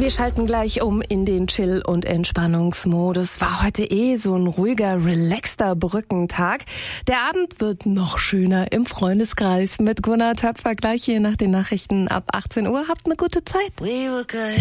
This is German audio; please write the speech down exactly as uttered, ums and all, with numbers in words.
Wir schalten gleich um in den Chill- und Entspannungsmodus. War heute eh so ein ruhiger, relaxter Brückentag. Der Abend wird noch schöner im Freundeskreis mit Gunnar Töpfer gleich hier nach den Nachrichten ab achtzehn Uhr. Habt eine gute Zeit. We were good.